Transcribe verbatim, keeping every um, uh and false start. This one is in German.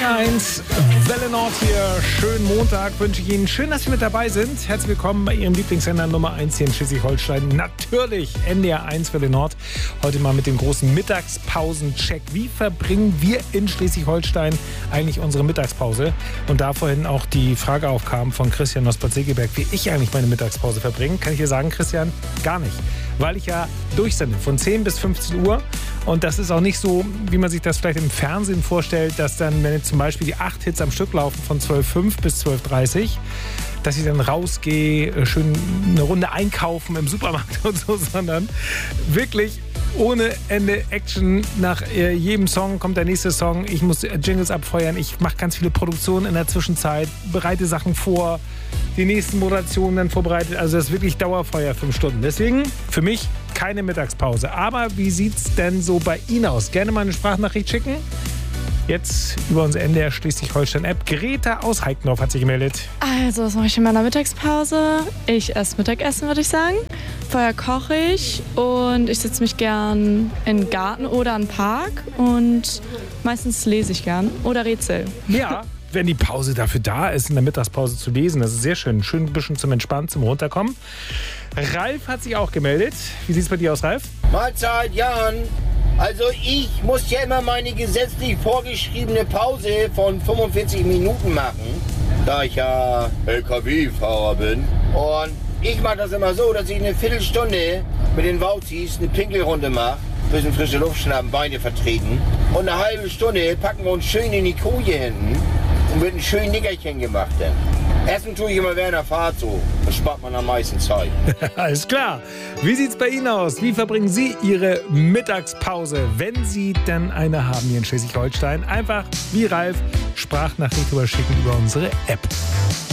eins, Welle Nord hier. Schönen Montag wünsche ich Ihnen. Schön, dass Sie mit dabei sind. Herzlich willkommen bei Ihrem Lieblingssender Nummer eins hier in Schleswig-Holstein. Natürlich N D R eins Welle Nord. Heute mal mit dem großen Mittagspausencheck. Wie verbringen wir in Schleswig-Holstein eigentlich unsere Mittagspause? Und da vorhin auch die Frage aufkam von Christian aus Bad Segeberg, wie ich eigentlich meine Mittagspause verbringe, kann ich dir sagen, Christian, gar nicht. Weil ich ja durchsende von zehn bis fünfzehn Uhr. Und das ist auch nicht so, wie man sich das vielleicht im Fernsehen vorstellt, dass dann, wenn jetzt zum Beispiel die acht Hits am Stück laufen von zwölf Komma fünf bis zwölf Uhr dreißig, dass ich dann rausgehe, schön eine Runde einkaufen im Supermarkt und so, sondern wirklich ohne Ende Action. Nach äh, jedem Song kommt der nächste Song. Ich muss Jingles abfeuern. Ich mache ganz viele Produktionen in der Zwischenzeit, bereite Sachen vor, die nächsten Moderationen dann vorbereitet. Also das ist wirklich Dauerfeuer, fünf Stunden. Deswegen für mich keine Mittagspause. Aber wie sieht's denn so bei Ihnen aus? Gerne mal eine Sprachnachricht schicken. Jetzt über unsere N D R Schleswig-Holstein-App. Greta aus Heikendorf hat sich gemeldet. Also, was mache ich in meiner Mittagspause? Ich esse Mittagessen, würde ich sagen. Vorher koche ich und ich setze mich gern in den Garten oder in den Park und meistens lese ich gern oder rätsel. Ja, wenn die Pause dafür da ist, in der Mittagspause zu lesen, das ist sehr schön. Schön ein bisschen zum Entspannen, zum Runterkommen. Ralf hat sich auch gemeldet. Wie sieht es bei dir aus, Ralf? Mahlzeit, Jan. Also ich muss ja immer meine gesetzlich vorgeschriebene Pause von fünfundvierzig Minuten machen, da ich ja L K W-Fahrer bin. Und ich mache das immer so, dass ich eine Viertelstunde mit den Wauzis eine Pinkelrunde mache, ein bisschen frische Luft schnappen, Beine vertreten. Und eine halbe Stunde packen wir uns schön in die Koje hinten und wird ein schön Nickerchen gemacht dann. Essen tue ich immer während der Fahrt so. Das spart man am meisten Zeit. Alles klar. Wie sieht's bei Ihnen aus? Wie verbringen Sie Ihre Mittagspause, wenn Sie denn eine haben hier in Schleswig-Holstein? Einfach wie Ralf Sprachnachricht überschicken über unsere App.